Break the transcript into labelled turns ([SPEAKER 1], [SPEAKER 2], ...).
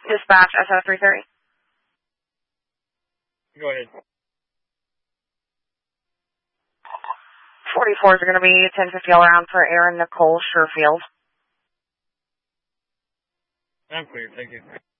[SPEAKER 1] Dispatch SO330.
[SPEAKER 2] Go ahead.
[SPEAKER 1] 44s are going to be 1050 all around for Aaron Nicole Sherfield.
[SPEAKER 2] I'm clear, thank you.